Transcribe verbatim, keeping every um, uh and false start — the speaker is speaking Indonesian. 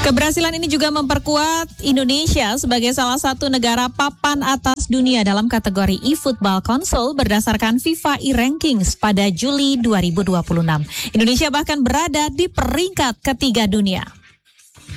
Keberhasilan ini juga memperkuat Indonesia sebagai salah satu negara papan atas dunia dalam kategori e-football console berdasarkan FIFA e-rankings pada Juli dua ribu dua puluh enam. Indonesia bahkan berada di peringkat ketiga dunia.